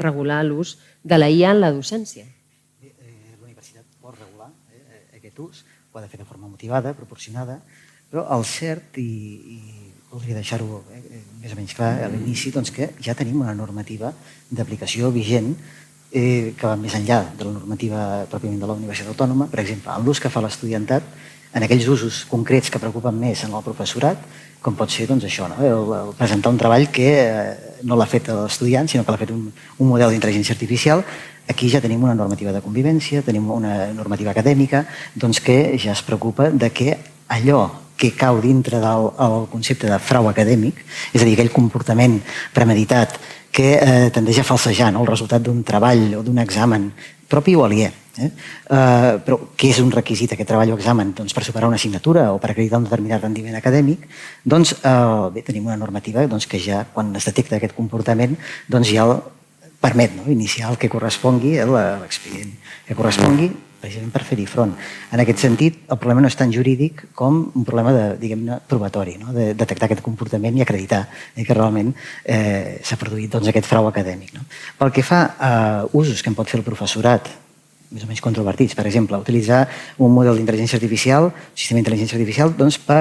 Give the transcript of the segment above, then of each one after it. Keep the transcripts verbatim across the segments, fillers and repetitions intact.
regular l'ús de la I A en la docència? La universitat pot regular aquest ús, ho ha de fer de forma motivada, proporcionada, però el cert, i voldria deixar-ho més o menys clar a l'inici, que ja tenim una normativa d'aplicació vigent que va més enllà de la normativa pròpiament de la Universitat Autònoma. Per exemple, en l'ús que fa l'estudiantat, en aquells usos concrets que preocupen més en el professorat, com pot ser això, presentar un treball que no l'ha fet l'estudiant, sinó que l'ha fet un model d'intel·ligència artificial. Aquí ja tenim una normativa de convivència, tenim una normativa acadèmica que ja es preocupa de que allò que cau dintre del concepte de frau acadèmic, és a dir, aquell comportament premeditat que tendeix a falsejar el resultat d'un treball o d'un examen propi o aliè, però que és un requisit aquest treball o examen per superar una assignatura o per acreditar un determinat rendiment acadèmic, doncs bé, tenim una normativa que ja, quan es detecta aquest comportament, ja permet iniciar el que correspongui, l'expedient que correspongui, precisament per fer-hi front. En aquest sentit, el problema no és tan jurídic com un problema de probatori, de detectar aquest comportament i acreditar que realment s'ha produït aquest frau acadèmic. Pel que fa a usos que en pot fer el professorat, més o menys controvertits, per exemple, utilitzar un model d'intel·ligència artificial, un sistema d'intel·ligència artificial,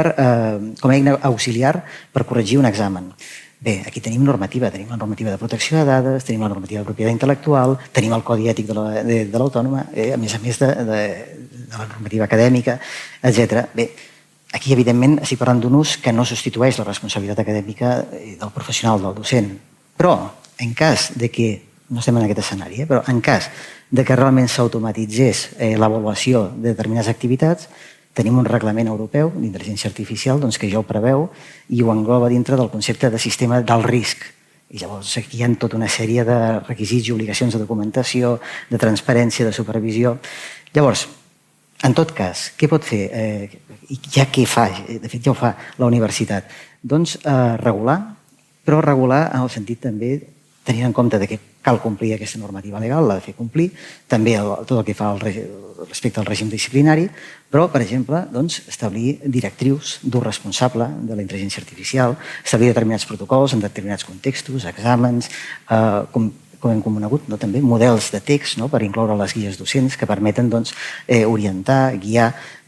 com a eina auxiliar per corregir un examen. Bé, aquí tenim normativa, tenim la normativa de protecció de dades, tenim la normativa de propietat intel·lectual, tenim el codi ètic de l'Autònoma, a més a més de la normativa acadèmica, etcètera. Bé, aquí evidentment estic parlant d'un ús que no substitueix la responsabilitat acadèmica del professional, del docent, però en cas de que, no estem en aquest escenari, però en cas de que realment s'automatitzés l'avaluació de determinades activitats, tenim un reglament europeu d'intel·ligència artificial que ja ho preveu i ho engloba dintre del concepte de sistema d'alt risc. I llavors aquí hi ha tota una sèrie de requisits i obligacions de documentació, de transparència, de supervisió. Llavors, en tot cas, què pot fer? I ja què fa? De fet, ja ho fa la universitat. Doncs regular, però regular en el sentit també tenint en compte que cal complir aquesta normativa legal, l'ha de fer complir, també tot el que fa respecte al règim disciplinari, però, per exemple, establir directrius d'ús responsable de la intel·ligència artificial, establir determinats protocols en determinats contextos, exàmens, com hem conegut, també models de text per incloure les guies docents que permeten orientar, guiar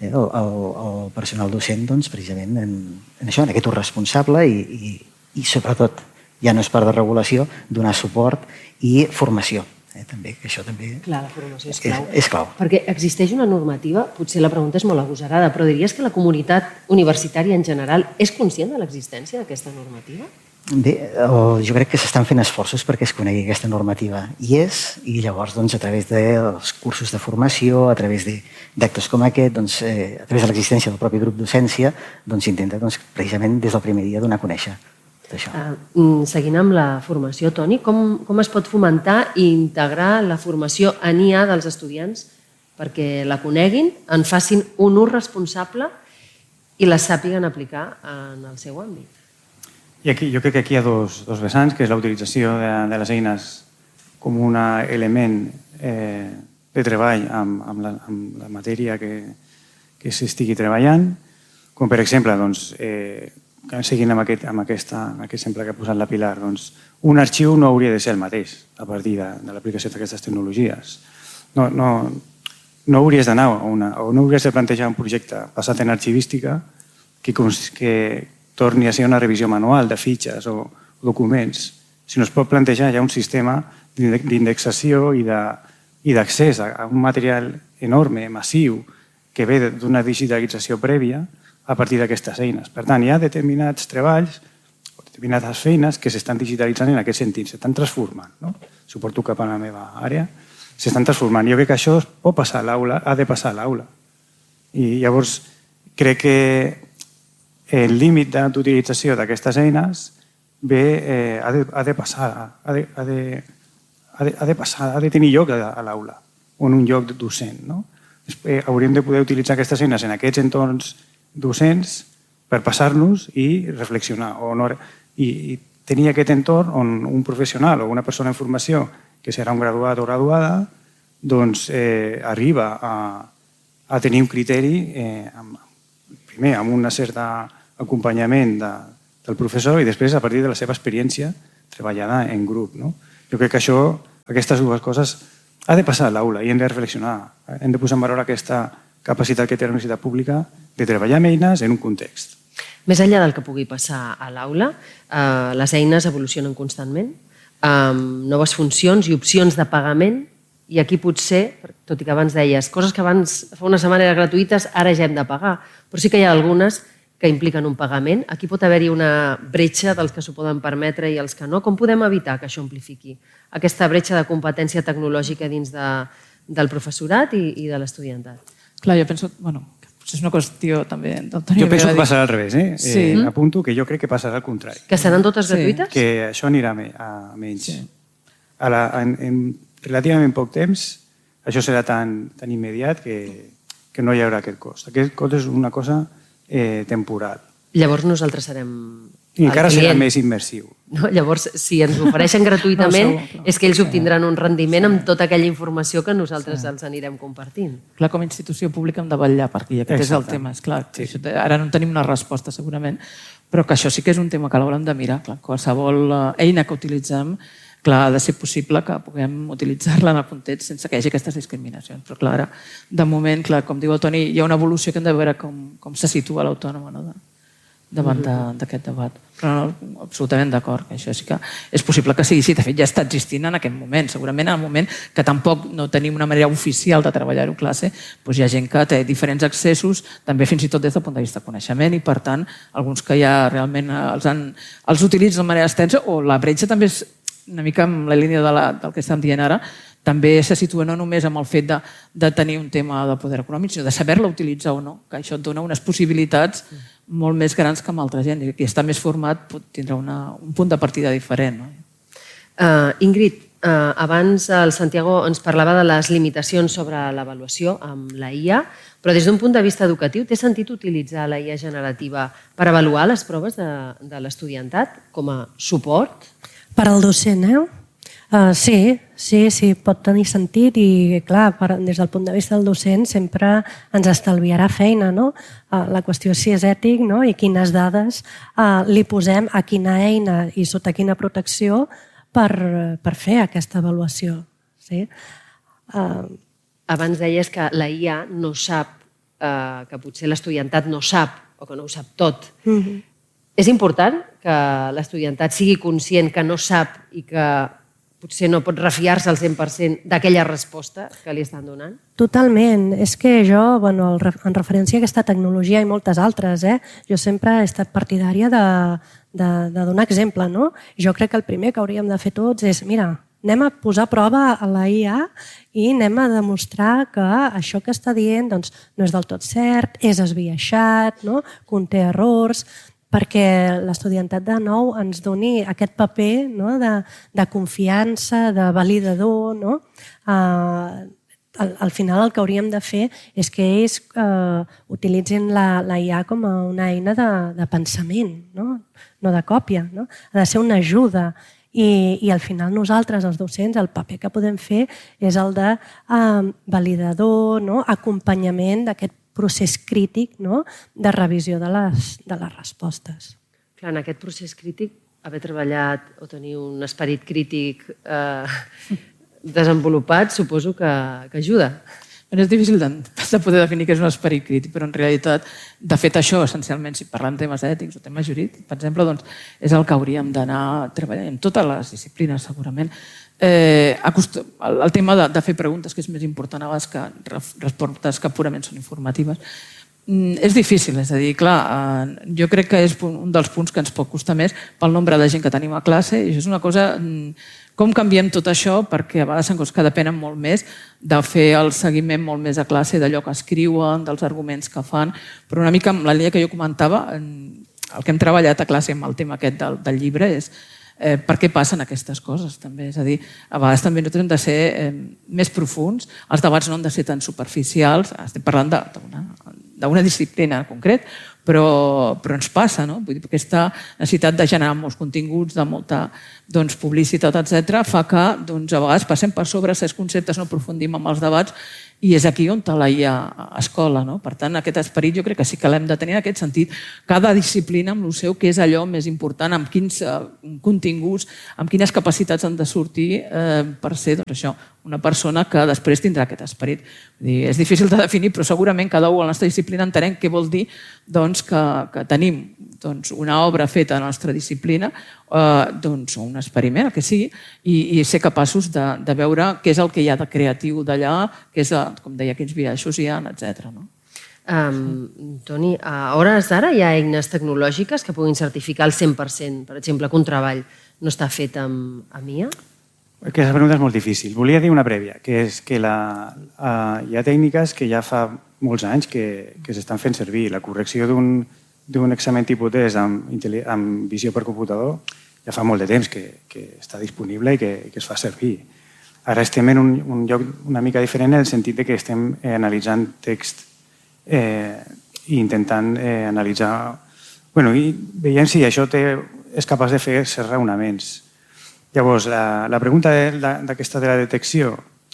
el personal docent precisament en això, en aquest ús responsable i, sobretot, ja no és part de regulació, donar suport i formació. També, que això també... Clar, la formació és clau. És clau. Perquè existeix una normativa, potser la pregunta és molt agosarada, però diries que la comunitat universitària en general és conscient de l'existència d'aquesta normativa? Bé, jo crec que s'estan fent esforços perquè es conegui aquesta normativa. I és, i llavors, a través dels cursos de formació, a través d'actes com aquest, a través de l'existència del propi grup docència, s'intenta precisament des del primer dia donar a conèixer. Seguint amb la formació, Toni, com es pot fomentar i integrar la formació en I A dels estudiants perquè la coneguin, en facin un ús responsable i la sàpiguen aplicar en el seu àmbit? Jo crec que aquí hi ha dos vessants, que és la utilització de les eines com un element de treball amb la matèria que s'estigui treballant, com per exemple, seguint amb aquest exemple que ha posat la Pilar, un arxiu no hauria de ser el mateix a partir de l'aplicació d'aquestes tecnologies. No hauries d'anar o no hauries de plantejar un projecte basat en arxivística que torni a ser una revisió manual de fitxes o documents, sinó es pot plantejar ja un sistema d'indexació i d'accés a un material enorme, massiu, que ve d'una digitalització prèvia a partir d'aquestes eines. Per tant, hi ha determinats treballs o determinades feines que s'estan digitalitzant en aquest sentit, s'estan transformant. Suporto cap a la meva àrea, s'estan transformant. Jo crec que això pot passar a l'aula, ha de passar a l'aula. I llavors crec que el límit d'utilització d'aquestes eines ha de passar, ha de passar, ha de tenir lloc a l'aula o en un lloc docent. Hauríem de poder utilitzar aquestes eines en aquests entorns docents per passar-nos i reflexionar i tenir aquest entorn on un professional o una persona en formació que serà un graduat o graduada arriba a tenir un criteri primer amb un cert acompanyament del professor i després a partir de la seva experiència treballada en grup. Jo crec que això Aquestes dues coses ha de passar a l'aula i hem de reflexionar, hem de posar en valor aquesta capacitat que té la universitat pública de treballar amb eines en un context. Més enllà del que pugui passar a l'aula, eh, les eines evolucionen constantment, amb noves funcions i opcions de pagament, i aquí potser, tot i que abans deies, coses que abans fa una setmana eren gratuïtes, ara ja hem de pagar, però sí que hi ha algunes que impliquen un pagament. Aquí pot haver-hi una bretxa dels que s'ho poden permetre i els que no. Com podem evitar que això amplifiqui aquesta bretxa de competència tecnològica dins de, del professorat i, i de l'estudiantat? Clar, jo penso, bueno, que potser és una qüestió també del Toni. Jo penso que passarà al revés, eh? Sí. eh apunto que jo crec que passarà al contrari. Que seran totes gratuïtes? Que això anirà a menys. Sí. A la, en, en relativament poc temps, això serà tan, tan immediat que, que no hi haurà aquest cost. Aquest cost és una cosa eh, temporal. Llavors nosaltres serem I encara serà més immersiu. No? Llavors, si ens ofereixen gratuïtament, no, segur, és que ells obtindran un rendiment amb tota aquella informació que nosaltres sí. els anirem compartint. Clar, com a institució pública hem de vetllar per aquí, aquest Exacte. és el tema. És clar, sí. això, ara no en tenim una resposta segurament, però que això sí que és un tema que l'haurem de mirar. Clar, qualsevol eina que utilitzem, clar, ha de ser possible que puguem utilitzar-la en el context sense que hi hagi aquestes discriminacions. Però clar, ara, de moment, clar, com diu el Toni, hi ha una evolució que hem de veure com, com se situa l'autònoma, no? davant d'aquest debat. Però no, absolutament d'acord, que això sí que és possible que sigui així. De fet, ja està existint en aquest moment. Segurament en el moment que tampoc no tenim una manera oficial de treballar-ho a classe, doncs hi ha gent que té diferents accessos, també fins i tot des del punt de vista de coneixement, i per tant, alguns que ja realment els, han, els utilitzen de manera extensa, o la bretxa també és una mica en la línia de la, del que estem dient ara, també se situa no només amb el fet de, de tenir un tema de poder econòmic, sinó de saber-la utilitzar o no, que això et dona unes possibilitats molt més grans que amb altra gent. I qui està més format pot tindre una, un punt de partida diferent. No? Uh, Ingrid, uh, abans el Santiago ens parlava de les limitacions sobre l'avaluació amb la I A, però des d'un punt de vista educatiu, té sentit utilitzar la I A generativa per avaluar les proves de, de l'estudiantat com a suport? Per al docent, eh? Uh, sí, sí, sí, pot tenir sentit i, clar, per, des del punt de vista del docent sempre ens estalviarà feina, no? Uh, la qüestió és si és ètic, no? I quines dades uh, li posem a quina eina i sota quina protecció per, per fer aquesta avaluació. Sí? Uh, Abans deies que la I A no sap, uh, que potser l'estudiantat no sap o que no ho sap tot. Uh-huh. És important que l'estudiantat sigui conscient que no sap i que potser no pot refiar-se al cent per cent d'aquella resposta que li estan donant? Totalment. És que jo, bueno, en referència a aquesta tecnologia i moltes altres, eh, jo sempre he estat partidària de, de, de donar exemple. No? Jo crec que el primer que hauríem de fer tots és, mira, anem a posar a prova a la I A i anem a demostrar que això que està dient doncs, no és del tot cert, és esbiaixat, no? Conté errors, perquè l'estudiantat de nou ens doni aquest paper, no? de, de confiança, de validador. No? Uh, al, al final el que hauríem de fer és que ells uh, utilitzin la, la I A com a una eina de, de pensament, no? no de còpia. No? Ha de ser una ajuda. I, i al final nosaltres, els docents, el paper que podem fer és el de uh, validador, no? acompanyament d'aquest procés crític, no? de revisió de les, de les respostes. Clar, en aquest procés crític, haver treballat o tenir un esperit crític eh, desenvolupat, suposo que, que ajuda. És difícil de, de poder definir què és un esperit crític, però en realitat, de fet, això, essencialment, si parlem de temes ètics o temes jurídics, per exemple, doncs, és el que hauríem d'anar treballant en totes les disciplines, segurament. Eh, el tema de, de fer preguntes, que és més important a vegades que respostes que purament són informatives, mm, és difícil, és a dir, clar, eh, jo crec que és un dels punts que ens pot costar més pel nombre de gent que tenim a classe, i això és una cosa, mm, com canviem tot això, perquè a vegades són coses que depenen molt més de fer el seguiment molt més a classe d'allò que escriuen, dels arguments que fan, però una mica amb la línia que jo comentava, el que hem treballat a classe amb el tema aquest del, del llibre és Eh, per què passen aquestes coses, també. És a dir, a vegades també nosaltres hem de ser eh, més profuns, els debats no han de ser tan superficials, estem parlant d'una disciplina en concret, però, però ens passa, no? Vull dir, aquesta necessitat de generar molts continguts, de molta doncs, publicitat, etcètera, fa que doncs, a vegades passem per sobre certs conceptes, no aprofundim en els debats i és aquí on la I A escola. No? Per tant, aquest esperit jo crec que sí que l'hem de tenir en aquest sentit. Cada disciplina amb el seu, que és allò més important, amb quins eh, continguts, amb quines capacitats han de sortir eh, per ser doncs, això, una persona que després tindrà aquest esperit. Vull dir, és difícil de definir, però segurament cada un a la nostra disciplina entenem què vol dir doncs, que, que tenim doncs, una obra feta a la nostra disciplina, eh, doncs, un experiment, el que sigui, i, i ser capaços de, de veure què és el que hi ha de creatiu d'allà, què és, com deia, quins biaixos hi ha, etcètera. No? Um, Toni, a hores d'ara hi ha eines tecnològiques que puguin certificar al cent per cent, per exemple, que un treball no està fet amb, amb I A? Aquesta pregunta és molt difícil. Volia dir una prèvia, que és que la, uh, hi ha tècniques que ja fa molts anys que, que s'estan fent servir. La correcció d'un d'un examen tipus test amb, amb visió per computador ja fa molt de temps que, que està disponible i que, que es fa servir. Ara estem en un, un lloc una mica diferent en el sentit de que estem eh, analitzant text eh, i intentant eh, analitzar... Bueno, i veiem si això té, és capaç de fer certs raonaments. Llavors, la, la pregunta d'aquesta de la detecció,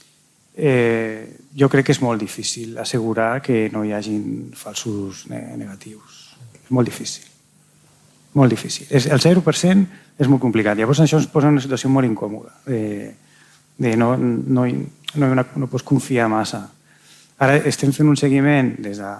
eh, jo crec que és molt difícil assegurar que no hi hagin falsos negatius. És molt difícil. Molt difícil. El zero per cent és molt complicat. Llavors això ens posa en una situació molt incòmoda. De, de no, no, no, no, no pots confiar massa. Ara estem fent un seguiment des de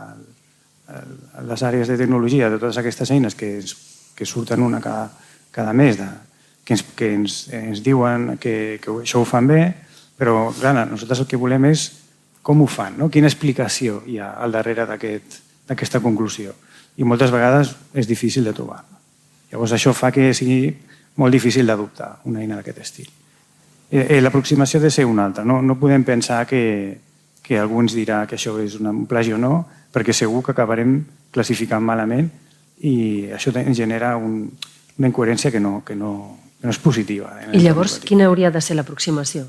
les àrees de tecnologia de totes aquestes eines que, que surten una cada, cada mes, de, que, ens, que ens, ens diuen que, que això ho fan bé, però clar, nosaltres el que volem és com ho fan, no? Quina explicació hi ha al darrere d'aquesta conclusió. I moltes vegades és difícil de trobar. Llavors això fa que sigui molt difícil d'adoptar una eina d'aquest estil. Eh, L'aproximació ha de ser una altra. No, no podem pensar que, que algú ens dirà que això és un plagi o no, perquè segur que acabarem classificant malament i això ens genera un, una incoherència que no, que no, que no és positiva. I llavors, quina hauria de ser l'aproximació?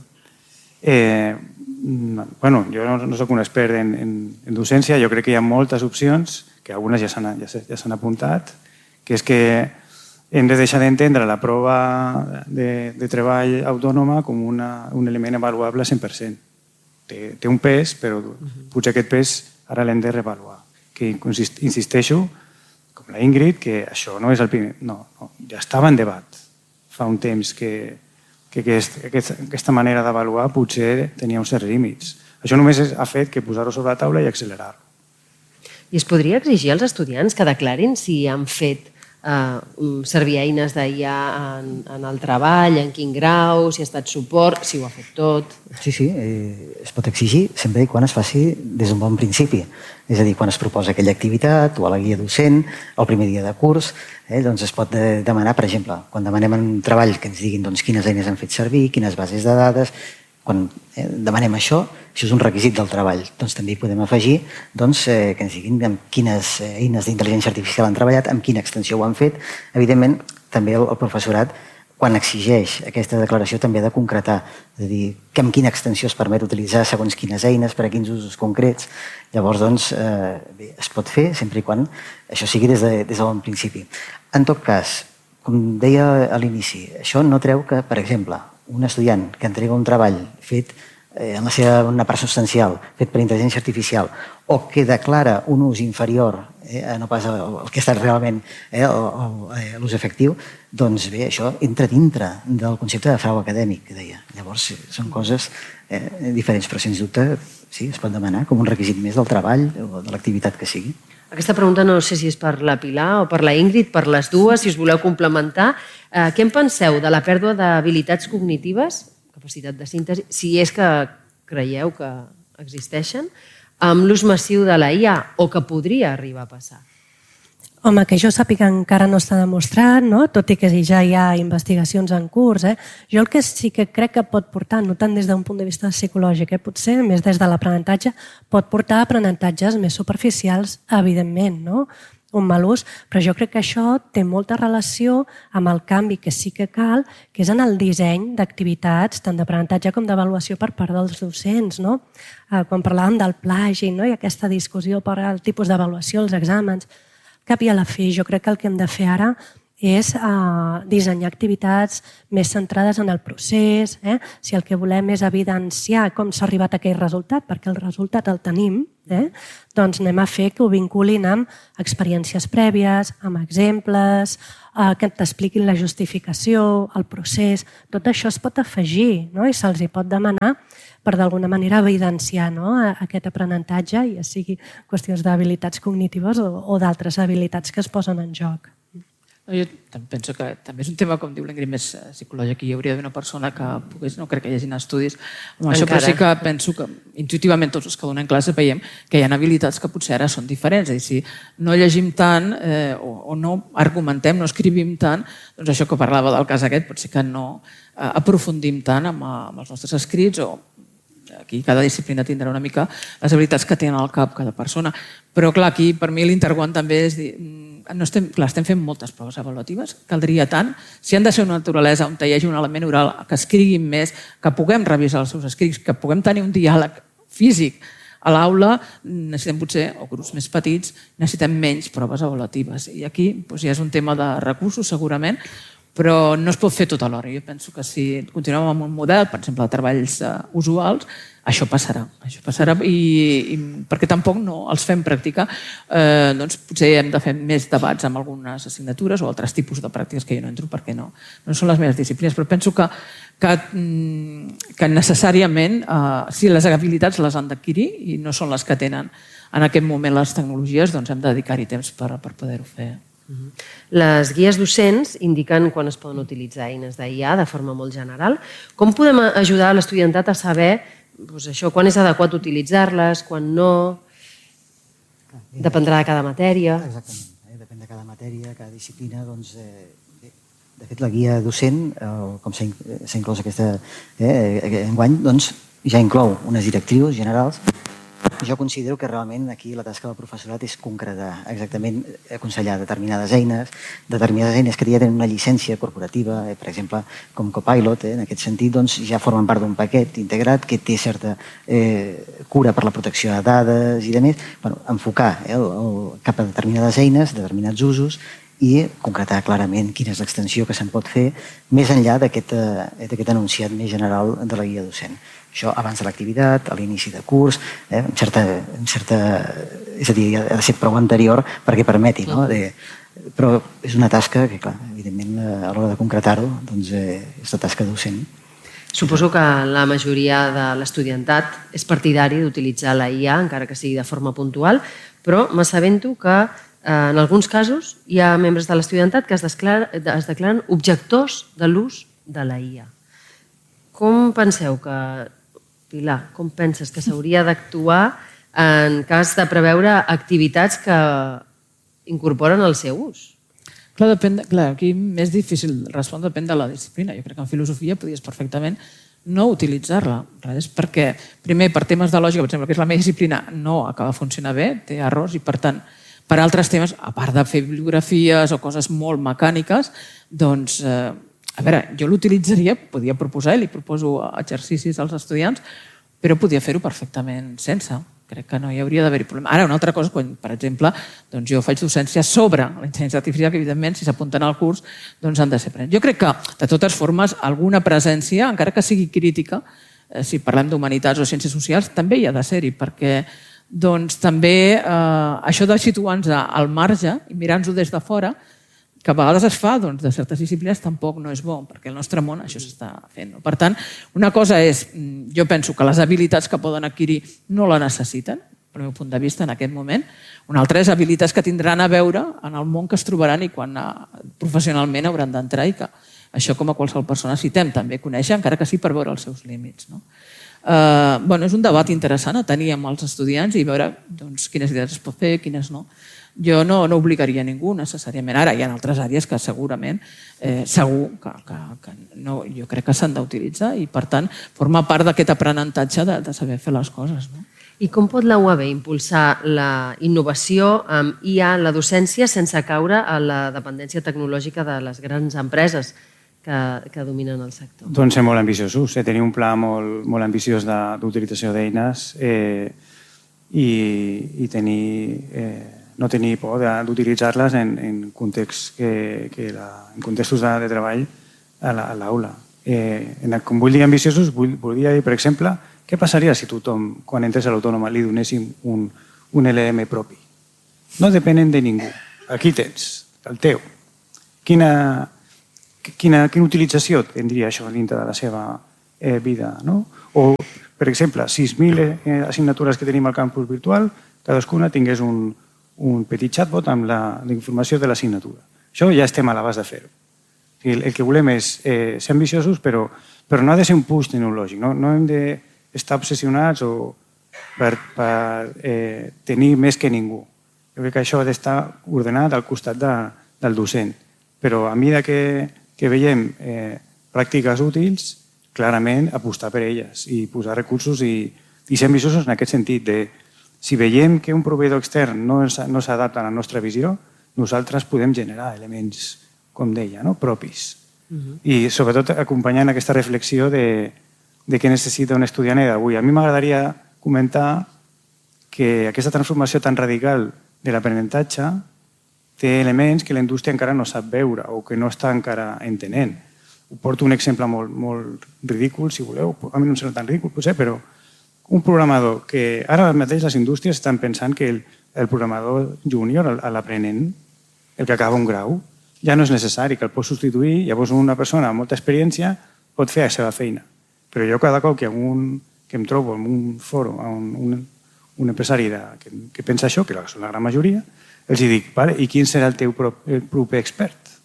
Eh, bueno, jo no, no soc un expert en, en, en docència, jo crec que hi ha moltes opcions, que algunes ja s'han ja ja apuntat, que és que hem de deixar d'entendre la prova de, de treball autònoma com una, un element avaluable al cent per cent. Té, té un pes, però potser aquest pes ara l'hem de reavaluar. Que insisteixo, com la Ingrid, que això no és el primer... No, no, ja estava en debat fa un temps que, que aquest, aquest, aquesta manera d'avaluar potser tenia uns certs límits. Això només ha fet que posar-ho sobre la taula i accelerar-ho. I es podria exigir als estudiants que declarin si han fet eh, servir eines d'I A en, en el treball, en quin grau, si ha estat suport, si ho ha fet tot... Sí, sí, eh, es pot exigir sempre i quan es faci des d'un bon principi. És a dir, quan es proposa aquella activitat o a la guia docent, el primer dia de curs, eh, doncs es pot de, demanar, per exemple, quan demanem un treball que ens diguin doncs, quines eines han fet servir, quines bases de dades... Quan eh, demanem això, això és un requisit del treball, doncs també hi podem afegir doncs, eh, que ens diguin amb quines eines d'intel·ligència artificial han treballat, amb quina extensió ho han fet. Evidentment, també el, el professorat, quan exigeix aquesta declaració, també ha de concretar, és a dir, que amb quina extensió es permet utilitzar segons quines eines, per a quins usos concrets. Llavors, doncs, eh, bé, es pot fer sempre i quan això sigui des de, des de bon principi. En tot cas, com deia a l'inici, això no treu que, per exemple, un estudiant que entrega un treball fet eh, en la seva una part substancial, fet per intel·ligència artificial, o que declara un ús inferior, eh, no pas el, el que ha estat realment eh, l'ús efectiu, doncs bé, això entra dintre del concepte de frau acadèmic, que deia. Llavors, són coses eh, diferents, però sens dubte sí, es pot demanar com un requisit més del treball o de l'activitat que sigui. Aquesta pregunta no sé si és per la Pilar o per la Ingrid, per les dues, si us voleu complementar. Eh, què en penseu de la pèrdua d'habilitats cognitives, capacitat de síntesi, si és que creieu que existeixen, amb l'ús massiu de la I A o que podria arribar a passar? Home, que jo sàpiga encara no està demostrat, no? Tot i que ja hi ha investigacions en curs. Eh? Jo el que sí que crec que pot portar, no tant des d'un punt de vista psicològic, eh? potser més des de l'aprenentatge, pot portar a aprenentatges més superficials, evidentment, no? un mal ús, però jo crec que això té molta relació amb el canvi que sí que cal, que és en el disseny d'activitats, tant d'aprenentatge com d'avaluació per part dels docents. No? Quan parlàvem del plagi, no? I aquesta discussió per al tipus d'avaluació, els exàmens, cap i a la fi, jo crec que el que hem de fer ara és eh, dissenyar activitats més centrades en el procés, eh? Si el que volem és evidenciar com s'ha arribat a aquell resultat, perquè el resultat el tenim, eh? Doncs anem a fer que ho vinculin amb experiències prèvies, amb exemples, eh, que t'expliquin la justificació, el procés. Tot això es pot afegir, no? I se'ls hi pot demanar per d'alguna manera evidenciar, no? Aquest aprenentatge, ja sigui qüestions d'habilitats cognitives o, o d'altres habilitats que es posen en joc. Jo penso que també és un tema, com diu l'Ingrid, més psicològic. Aquí hi hauria d'haver una persona que pogués, no crec que hi hagi estudis amb això, però sí que penso que intuïtivament tots els que donem classe veiem que hi ha habilitats que potser ara són diferents. És a dir, si no llegim tant eh, o, o no argumentem, no escrivim tant, doncs això que parlava del cas aquest, potser que no eh, aprofundim tant amb, amb els nostres escrits o aquí cada disciplina tindrà una mica les habilitats que tenen al cap cada persona. Però clar, aquí per mi l'interguant també és dir, no estem, clar, estem fent moltes proves avaluatives, caldria tant, si han de ser una naturalesa on hi hagi un element oral, que escriguin més, que puguem revisar els seus escrits, que puguem tenir un diàleg físic a l'aula, necessitem potser, o grups més petits, necessitem menys proves avaluatives. I aquí doncs, ja és un tema de recursos segurament, però no es pot fer tot alhora. Jo penso que si continuem amb un model, per exemple, de treballs uh, usuals, això passarà. Això passarà i, i perquè tampoc no els fem practicar, eh, doncs potser hem de fer més debats amb algunes assignatures o altres tipus de pràctiques que jo no entro perquè no, no són les meves disciplines, però penso que, que, que necessàriament eh, si les habilitats les han d'adquirir i no són les que tenen en aquest moment les tecnologies, doncs hem de dedicar-hi temps per, per poder-ho fer. Les guies docents indiquen quan es poden utilitzar eines d'I A de forma molt general. Com podem ajudar l'estudiantat a saber doncs això, quan és adequat utilitzar-les, quan no? Dependrà de cada matèria. Exactament, eh? Depèn de cada matèria, cada disciplina. Doncs, eh, de fet, la guia docent, eh, com s'ha inclòs aquesta eh, enguany, doncs, ja inclou unes directrius generals. Jo considero que realment aquí la tasca del professorat és concretar, exactament aconsellar determinades eines, determinades eines que ja tenen una llicència corporativa, eh, per exemple, com Copilot, eh, en aquest sentit, doncs, ja formen part d'un paquet integrat que té certa eh, cura per la protecció de dades i de més, bueno, enfocar eh, el, el, cap a determinades eines, determinats usos, i concretar clarament quina és l'extensió que se'n pot fer més enllà d'aquest eh, anunciat més general de la guia docent. Això abans de l'activitat, a l'inici de curs, eh, en certa, en certa, és a dir, ha de ser prou anterior perquè permeti, no? De, però és una tasca que, clar, evidentment, a l'hora de concretar-ho, doncs, eh, és la tasca docent. Suposo que la majoria de l'estudiantat és partidari d'utilitzar la I A, encara que sigui de forma puntual, però m'assabento que en alguns casos hi ha membres de l'estudiantat que es declaren, es declaren objectors de l'ús de la I A. Com penseu que, Pilar, com penses que s'hauria d'actuar en cas de preveure activitats que incorporen el seu ús? Clar, depèn de, clar, aquí més difícil respondre, depèn de la disciplina. Jo crec que en filosofia podries perfectament no utilitzar-la. Res, perquè, primer, per temes de lògica, per exemple, que és la meva disciplina, no acaba de funcionar bé, té errors i, per tant, per altres temes, a part de fer bibliografies o coses molt mecàniques, doncs, eh, a veure, jo l'utilitzaria, podia proposar, i li proposo exercicis als estudiants, però podia fer-ho perfectament sense. Crec que no hi hauria d'haver-hi problema. Ara, una altra cosa, quan, per exemple, doncs jo faig docència sobre la intel·ligència artificial, que evidentment, si s'apunten al curs, doncs han de ser presents. Jo crec que, de totes formes, alguna presència, encara que sigui crítica, eh, si parlem d'humanitats o ciències socials, també hi ha de ser-hi, perquè doncs, també eh, això de situar-nos al marge i mirar-nos-ho des de fora, que a vegades es fa doncs, de certes disciplines, tampoc no és bo, perquè el nostre món això s'està fent. Per tant, una cosa és, jo penso que les habilitats que poden adquirir no la necessiten, pel meu punt de vista, en aquest moment. Una altra és habilitats que tindran a veure en el món que es trobaran i quan professionalment hauran d'entrar, i que això, com a qualsevol persona, necessitem també conèixer, encara que sí per veure els seus límits. No? Uh, bueno, és un debat interessant a tenir amb els estudiants i veure doncs, quines idees es pot fer, quines no. Jo no, no obligaria ningú necessàriament. Ara hi ha altres àrees que segurament, eh, segur que, que, que no, jo crec que s'han d'utilitzar i, per tant, forma part d'aquest aprenentatge de, de saber fer les coses. No? I com pot la U A B impulsar la innovació amb I A en la docència sense caure a la dependència tecnològica de les grans empreses que, que dominen el sector? Doncs ser molt ambiciosos, eh? tenir un pla molt, molt ambiciós d'utilització d'eines eh, i, i tenir... Eh, no tenir por d'utilitzar-les en, en, context que, que la, en contextos de, de treball a l'aula. Eh, com vull dir ambiciosos, vull, voldria dir, per exemple, què passaria si tothom, quan entres a l'autònoma, li donéssim un, un L M propi? No depenen de ningú. Aquí tens, el teu. Quina, quina, quina utilització tindria això dintre de la seva eh, vida? No? O, per exemple, sis mil eh, assignatures que tenim al campus virtual, cadascuna tingués un, un petit chatbot amb la, la informació de l'assignatura. Això ja estem a l'abast de fer-ho. El, el que volem és eh, ser ambiciosos, però, però no ha de ser un push tecnològic. No, no hem d'estar obsessionats o per, per eh, tenir més que ningú. Jo crec que això ha d'estar ordenat al costat de, del docent. Però a mesura que, que veiem eh, pràctiques útils, clarament apostar per elles i posar recursos i, i ser ambiciosos en aquest sentit. De, si veiem que un proveïdor extern no s'adapta a la nostra visió, nosaltres podem generar elements, com deia, no? propis. Uh-huh. I sobretot acompanyant aquesta reflexió de, de què necessita un estudiant d'avui. A mi m'agradaria comentar que aquesta transformació tan radical de l'aprenentatge té elements que la indústria encara no sap veure o que no està encara entenent. Ho porto un exemple molt, molt ridícul, si voleu. A mi no em sembla tan ridícul, potser, però un programador que ara mateix les indústries estan pensant que el, el programador júnior, l'aprenent, el que acaba un grau, ja no és necessari, que el pot substituir, llavors una persona amb molta experiència pot fer la seva feina. Però jo cada cop que, un, que em trobo en un foro, un, un, un empresari de, que, que pensa això, que és la gran majoria, els dic, vale, i quin serà el teu propi, el propi expert?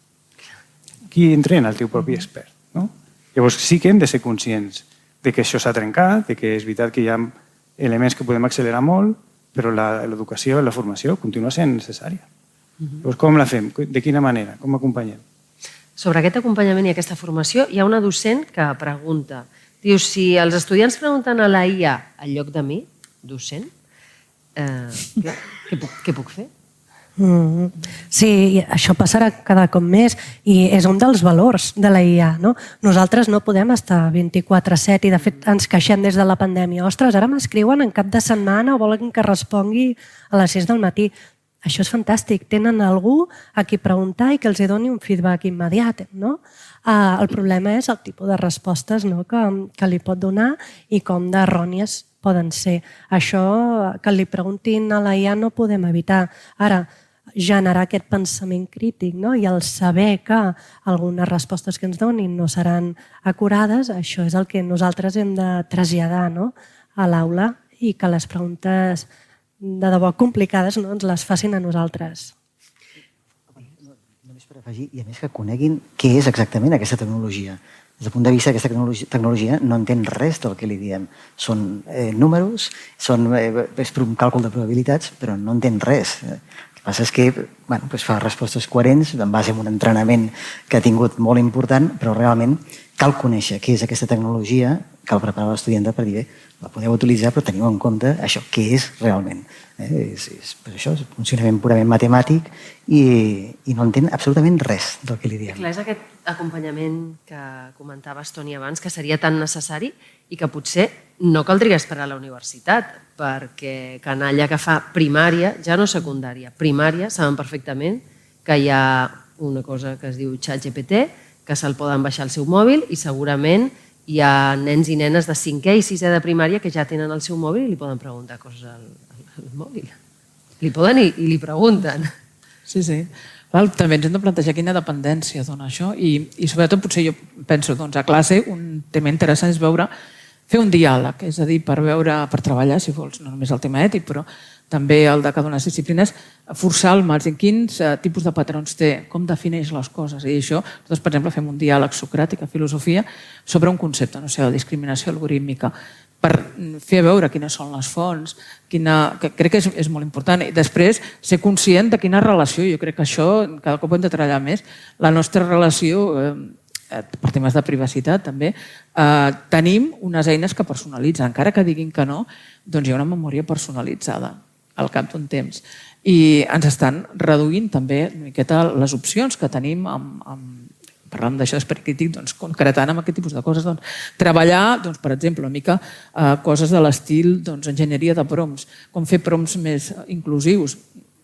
Qui entrena el teu propi expert? No? Llavors sí que hem de ser conscients de que això s'ha trencat, de que és veritat que hi ha elements que podem accelerar molt, però l'educació, la formació continua sent necessària. Llavors, com la fem? De quina manera? Com acompanyem? Sobre aquest acompanyament i aquesta formació hi ha una docent que pregunta, diu, si els estudiants pregunten a la I A al lloc de mi, docent, eh, què, què, puc, què puc fer? Mm, sí, això passarà cada cop més i és un dels valors de la I A. No? Nosaltres no podem estar vint-i-quatre set i de fet ens queixem des de la pandèmia. Ostres, ara m'escriuen en cap de setmana o volen que respongui a les sis del matí. Això és fantàstic. Tenen algú a qui preguntar i que els doni un feedback immediat. No? Uh, el problema és el tipus de respostes, no? que, que li pot donar i com d'errònies poden ser. Això que li preguntin a la I A no podem evitar. Ara, generar aquest pensament crític, no? I el saber que algunes respostes que ens donin no seran acurades, això és el que nosaltres hem de traslladar, no? a l'aula i que les preguntes de debò complicades no ens les facin a nosaltres. Només per afegir, i a més que coneguin què és exactament aquesta tecnologia. Des del punt de vista d'aquesta tecnologia no entén res del que li diem. Són eh, números, són, eh, és un càlcul de probabilitats, però no entén res. El que passa és que bueno, doncs fa respostes coherents en base a un entrenament que ha tingut molt important, però realment cal conèixer què és aquesta tecnologia, cal preparar l'estudiant per dir, bé, la podeu utilitzar, però teniu en compte això, què és realment. Eh? És, és, per això és un funcionament purament matemàtic i, i no entén absolutament res del que li diem. Clar, és aquest acompanyament que comentaves, Toni, abans, que seria tan necessari i que potser no caldria esperar a la universitat, perquè canalla que fa primària, ja no secundària, primària, saben perfectament que hi ha una cosa que es diu ChatGPT, que se'l poden baixar al seu mòbil i segurament hi ha nens i nenes de cinquè i sisè de primària que ja tenen el seu mòbil i li poden preguntar coses al, al, al mòbil. Li poden i, i li pregunten. Sí, sí. Val, també ens hem de plantejar quina dependència dona això i, i sobretot potser jo penso doncs, a classe un tema interessant és veure fer un diàleg, és a dir, per veure, per treballar, si vols, no només el tema ètic, però també el de cada una de les disciplines, forçar el marge. Quins uh, tipus de patrons té? Com defineix les coses? I això, nosaltres, per exemple, fem un diàleg socràtic a filosofia sobre un concepte, no sé, la discriminació algorítmica, per fer veure quines són les fonts, quina, que crec que és, és molt important. I després, ser conscient de quina relació, jo crec que això cada cop hem de treballar més, la nostra relació, eh, per temes de privacitat també, eh, tenim unes eines que personalitzen. Encara que diguin que no, doncs hi ha una memòria personalitzada al cap d'un temps. I ens estan reduint també una miqueta les opcions que tenim amb, amb parlant d'això d'esperit crític, doncs, concretant amb aquest tipus de coses. Doncs, treballar, doncs, per exemple, una mica eh, coses de l'estil doncs, enginyeria de prompts, com fer prompts més inclusius.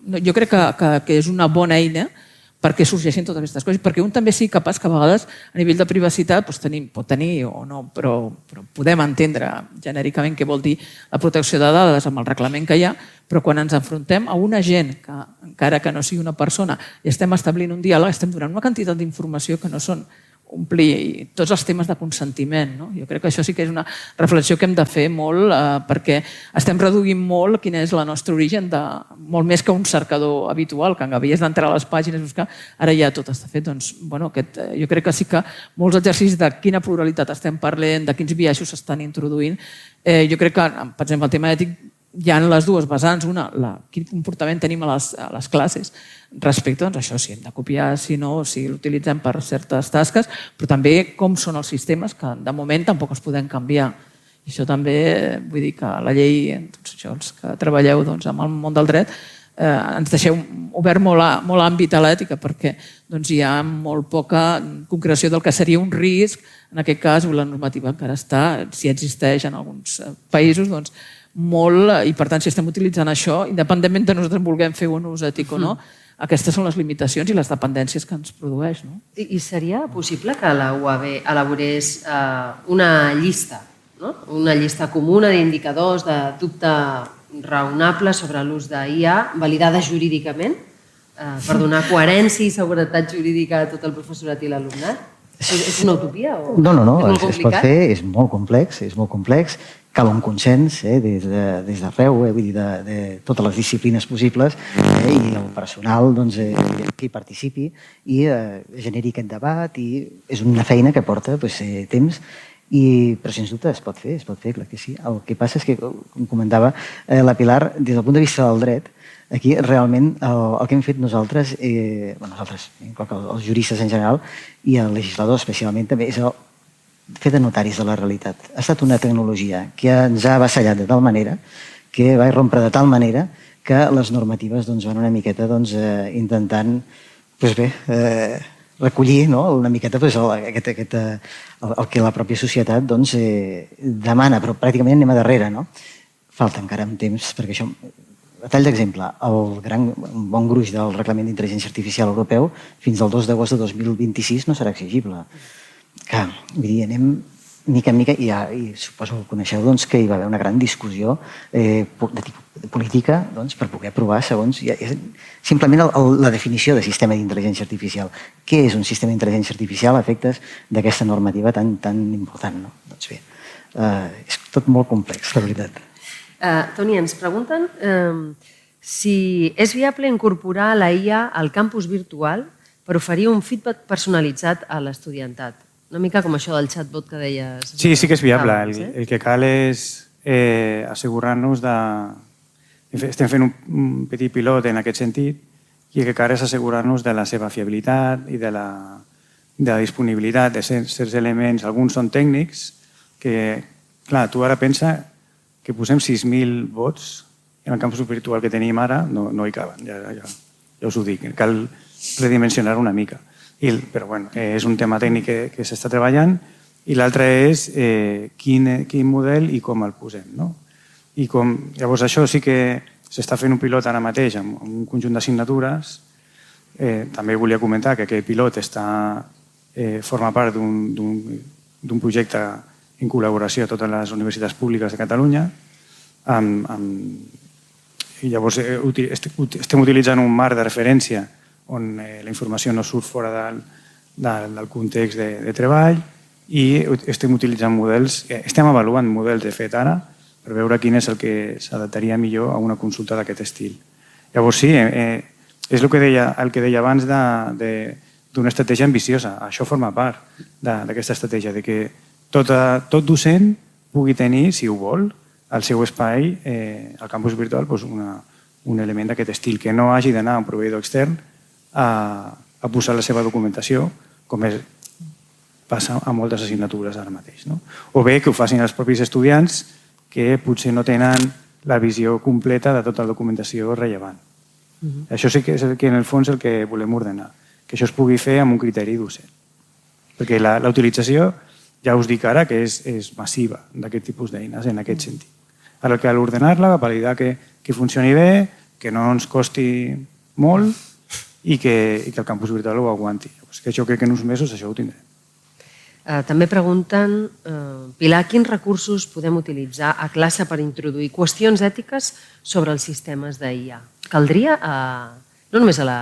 jo crec que, que, que és una bona eina perquè sorgeixin totes aquestes coses, perquè un també sigui capaç que a vegades a nivell de privacitat doncs tenim, pot tenir o no, però, però podem entendre genèricament què vol dir la protecció de dades amb el reglament que hi ha, però quan ens enfrontem a una gent que, encara que no sigui una persona, i estem establint un diàleg, estem donant una quantitat d'informació que no són omplir tots els temes de consentiment. No? Jo crec que això sí que és una reflexió que hem de fer molt eh, perquè estem reduint molt quin és el nostre origen, de, molt més que un cercador habitual, que havies d'entrar a les pàgines i buscar, ara ja tot està fet. Doncs, bueno, aquest, jo crec que sí que molts exercicis de quina pluralitat estem parlant, de quins biaixos s'estan introduint, eh, jo crec que, per exemple, el tema ètic hi ha les dues vessants, una, la, quin comportament tenim a les, a les classes respecte, doncs això, si hem de copiar, si no, si l'utilitzem per certes tasques, però també com són els sistemes, que de moment tampoc els podem canviar. I això també, vull dir que la llei, doncs això, els que treballeu doncs, amb el món del dret, eh, ens deixeu obert molt, a, molt àmbit a l'ètica, perquè doncs, hi ha molt poca concreció del que seria un risc, en aquest cas, la normativa encara està, si existeix en alguns països, doncs, molt, i per tant si estem utilitzant això, independentment de nosaltres vulguem fer un ús ètic o no, aquestes són les limitacions i les dependències que ens produeix. No? I, I seria possible que la U A B elaborés eh, una llista, no? Una llista comuna d'indicadors de dubte raonable sobre l'ús d'I A validada jurídicament eh, per donar coherència i seguretat jurídica a tot el professorat i l'alumnat? És, és una utopia? O no, no, no, és, es, es pot fer, és molt complex, és molt complex, cal un consens eh, des d'arreu, de, des eh, vull dir, de, de totes les disciplines possibles eh, i el personal doncs, eh, que hi participi i eh, generi aquest debat i és una feina que porta doncs, eh, temps i, però sens dubte es pot fer, es pot fer, clar que sí. El que passa és que, com comentava eh, la Pilar, des del punt de vista del dret, aquí realment el, el que hem fet nosaltres, eh, bueno, nosaltres, els juristes en general i el legislador especialment també, és el fer de notaris de la realitat. Ha estat una tecnologia que ens ha avassallat de tal manera, que va irrompre de tal manera que les normatives doncs, van una miqueta doncs, eh, intentant doncs bé, eh, recollir no? una miqueta doncs, el, aquest, aquest, el, el que la pròpia societat doncs, eh, demana, però pràcticament anem a darrere. No? Falta encara un temps, perquè això... A tall d'exemple, el gran, un bon gruix del Reglament d'Intel·ligència Artificial Europeu fins al dos d'agost de dos mil vint-i-sis no serà exigible. Que, vull dir, anem mica en mica, i, ja, i suposo que coneixeu doncs, que hi va haver una gran discussió eh, de tipus política doncs, per poder aprovar segons... Ja, és simplement el, el, la definició de sistema d'intel·ligència artificial. Què és un sistema d'intel·ligència artificial a efectes d'aquesta normativa tan, tan important? No? Doncs bé, eh, és tot molt complex, la veritat. Uh, Toni, ens pregunten uh, si és viable incorporar la I A al campus virtual per oferir un feedback personalitzat a l'estudiantat. Una mica com això del chatbot que deies. Sí, sí que és viable. El, el que cal és eh, assegurar-nos de... Estem fent un, un petit pilot en aquest sentit i el que cal és assegurar-nos de la seva fiabilitat i de la, de la disponibilitat de certs elements. Alguns són tècnics que, clar, tu ara pensa que posem sis mil vots en el campus virtual que tenim ara, no, no hi caben, ja, ja, ja us ho dic. Cal redimensionar una mica. I, però bueno, eh, és un tema tècnic que, que s'està treballant i l'altre és eh, quin, quin model i com el posem. No? I com, llavors això sí que s'està fent un pilot ara mateix amb, amb un conjunt d'assignatures. Eh, també volia comentar que aquest pilot està, eh, forma part d'un projecte en col·laboració a totes les universitats públiques de Catalunya. Amb, amb, i llavors estem utilitzant un marc de referència on eh, la informació no surt fora del, del, del context de, de treball i estem utilitzant models, eh, estem avaluant models de fet ara per veure quin és el que s'adaptaria millor a una consulta d'aquest estil. Llavors sí, eh, és el que deia, el que deia abans d'una de, de, estratègia ambiciosa. Això forma part d'aquesta estratègia, de que Tot, tot docent pugui tenir, si ho vol, al seu espai, eh, al campus virtual, doncs una, un element d'aquest estil, que no hagi d'anar a un proveïdor extern a, a posar la seva documentació, com és, passa a moltes assignatures ara mateix. No? O bé que ho facin els propis estudiants que potser no tenen la visió completa de tota la documentació rellevant. Uh-huh. Això sí que és el que en el fons el que volem ordenar, que això es pugui fer amb un criteri docent. Perquè la, la utilització ja us dic ara que és, és massiva d'aquest tipus d'eines en aquest sentit. Ara cal ordenar-la, validar que, que funcioni bé, que no ens costi molt i que, i que el campus virtual ho aguanti. Llavors, que jo crec que en uns mesos això ho tindrem. Eh, també pregunten, eh, Pilar, quins recursos podem utilitzar a classe per introduir qüestions ètiques sobre els sistemes d'I A? Caldria, a, no només a la,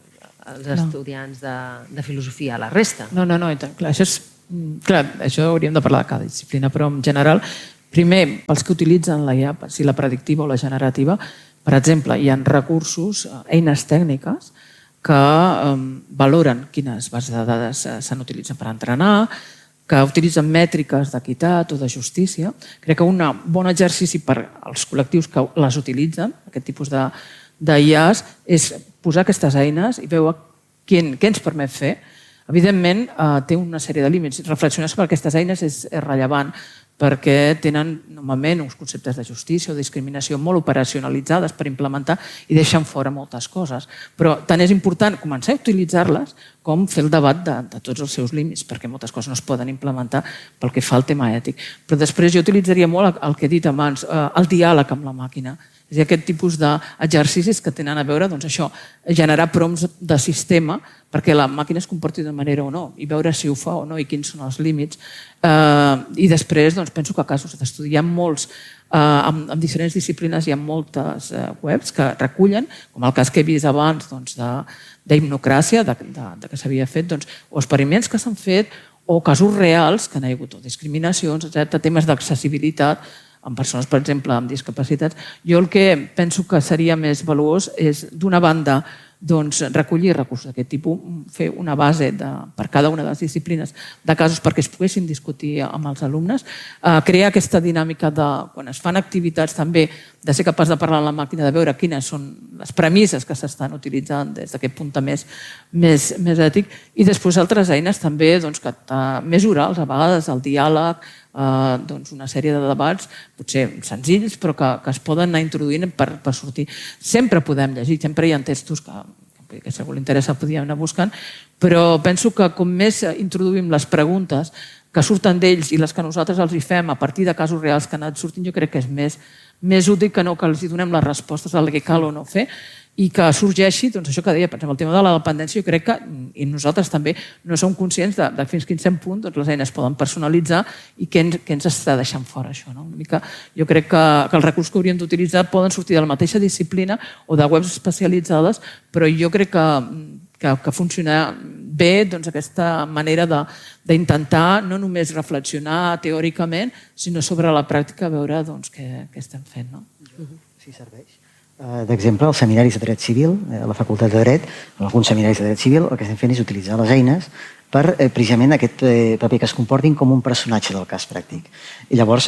als estudiants de, de filosofia, a la resta? No, no, no, i tant, clar, això és, clar, això hauríem de parlar de cada disciplina, però en general, primer, pels que utilitzen la I A, si la predictiva o la generativa, per exemple, hi ha recursos, eines tècniques, que eh, valoren quines bases de dades s'han utilitzat per entrenar, que utilitzen mètriques d'equitat o de justícia. Crec que un bon exercici per als col·lectius que les utilitzen, aquest tipus d'I As, és posar aquestes eines i veure què ens permet fer. Evidentment, té una sèrie de límits. Reflexionar sobre aquestes eines és rellevant perquè tenen normalment uns conceptes de justícia o discriminació molt operacionalitzades per implementar i deixen fora moltes coses. Però tant és important començar a utilitzar-les com fer el debat de, de tots els seus límits, perquè moltes coses no es poden implementar pel que fa al tema ètic. Però després jo utilitzaria molt el que he dit abans, el diàleg amb la màquina. És a dir, aquest tipus d'exercicis que tenen a veure, doncs això, generar prompts de sistema perquè la màquina es comporti de manera o no i veure si ho fa o no i quins són els límits. Eh, I després doncs, penso que a casos d'estudi hi ha molts, eh, en, en diferents disciplines hi ha moltes eh, webs que recullen, com el cas que he vist abans doncs, d'hipnocràcia, de, de, de que s'havia fet, doncs, o experiments que s'han fet o casos reals que n'hi ha hagut, o discriminacions, etcètera, temes d'accessibilitat, en persones, per exemple, amb discapacitats. Jo el que penso que seria més valuós és, d'una banda, doncs, recollir recursos d'aquest tipus, fer una base de, per cada una de les disciplines de casos perquè es poguessin discutir amb els alumnes, eh, crear aquesta dinàmica de, quan es fan activitats també, de ser capaç de parlar amb la màquina, de veure quines són les premisses que s'estan utilitzant des d'aquest punt més, més, més ètic, i després altres eines també doncs, que, uh, més orals, a vegades el diàleg, Uh, doncs una sèrie de debats, potser senzills, però que, que es poden anar introduint per, per sortir. Sempre podem llegir, sempre hi ha textos que, que si algú li interessa podíem anar buscant, però penso que com més introduïm les preguntes que surten d'ells i les que nosaltres els hi fem a partir de casos reals que han anat sortint, jo crec que és més, més útil que no que els hi donem les respostes al que cal o no fer, i que sorgeixi, doncs això que deia, per exemple, el tema de la dependència, jo crec que, i nosaltres també, no som conscients de, de fins quin cent punt doncs les eines poden personalitzar i què ens, què ens està deixant fora això. No? Una mica, jo crec que, que els recursos que hauríem d'utilitzar poden sortir de la mateixa disciplina o de webs especialitzades, però jo crec que, que, que funciona bé doncs, aquesta manera d'intentar no només reflexionar teòricament, sinó sobre la pràctica veure doncs, què, què estem fent. No? Sí, serveix. D'exemple, els seminaris de dret civil, a la Facultat de Dret, en alguns seminaris de dret civil, el que estem fent és utilitzar les eines per precisament aquest paper que es comportin com un personatge del cas pràctic. I llavors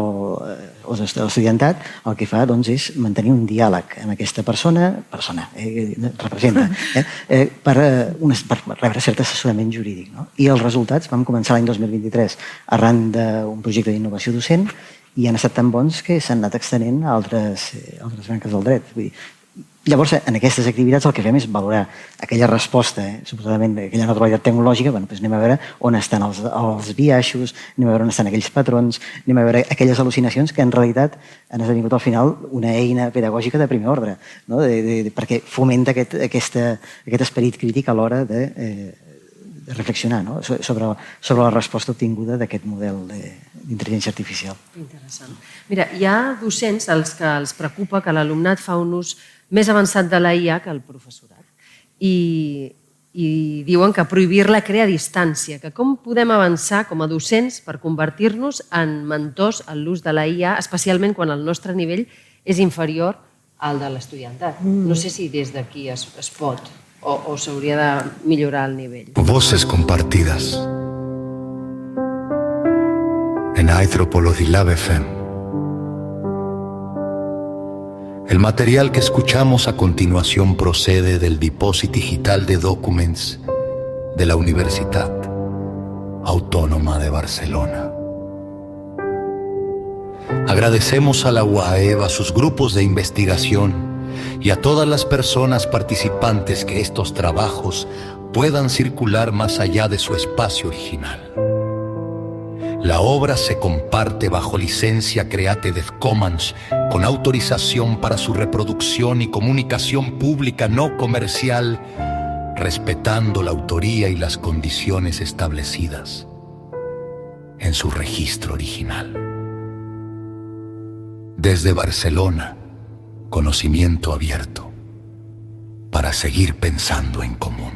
l'estudiantat el que fa doncs, és mantenir un diàleg amb aquesta persona, persona, eh, representa, eh, eh, per, un, per rebre cert assessorament jurídic. No? I els resultats vam començar l'any dos mil vint-i-tres arran d'un projecte d'innovació docent i han estat tan bons que s'han anat extenent a altres, altres branques del dret. Vull dir, llavors, en aquestes activitats el que fem és valorar aquella resposta, eh, suposadament aquella naturalitat tecnològica, bueno, doncs anem a veure on estan els, els biaixos, anem a veure on estan aquells patrons, anem a veure aquelles al·lucinacions que en realitat han esdevingut al final una eina pedagògica de primer ordre, no? de, de, de, perquè fomenta aquest, aquesta, aquest esperit crític a l'hora de, eh, de reflexionar no? sobre, sobre la resposta obtinguda d'aquest model d'intel·ligència artificial. Interessant. Mira, hi ha docents als que els preocupa que l'alumnat fa un ús més avançat de la I A que el professorat i, i diuen que prohibir-la crea distància, que com podem avançar com a docents per convertir-nos en mentors en l'ús de la I A, especialment quan el nostre nivell és inferior al de l'estudiantat. Mm. No sé si des d'aquí es, es pot o, o s'hauria de millorar el nivell. Voces compartidas en Anthropologilab F M. El material que escuchamos a continuación procede del depósito digital de documents de la Universitat Autónoma de Barcelona. Agradecemos a la U A E B, a sus grupos de investigación y a todas las personas participantes que estos trabajos puedan circular más allá de su espacio original. La obra se comparte bajo licencia Creative Commons con autorización para su reproducción y comunicación pública no comercial, respetando la autoría y las condiciones establecidas en su registro original. Desde Barcelona, conocimiento abierto para seguir pensando en común.